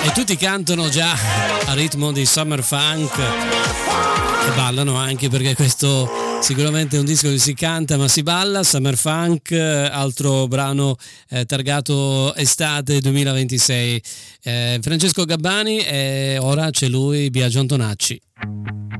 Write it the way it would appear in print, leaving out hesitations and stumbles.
E tutti cantano già a ritmo di Summer Funk e ballano anche, perché questo sicuramente è un disco che si canta ma si balla. Summer Funk, altro brano targato estate 2026. Francesco Gabbani, e ora c'è lui, Biagio Antonacci.